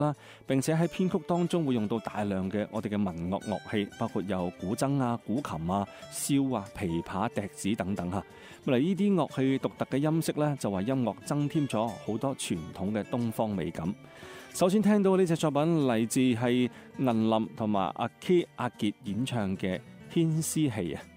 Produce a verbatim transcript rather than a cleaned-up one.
啦，並且喺編曲當中會用到大量嘅我哋嘅民樂樂器，包括有古箏啊、古琴啊、簫啊、琵琶、笛子等等嚇。咁嚟呢啲樂器獨特嘅音色呢，就為音樂增添咗好多傳統嘅東方美感。首先聽到呢隻作品嚟自係銀林同埋阿 K 阿傑演唱嘅《牽絲戲》啊。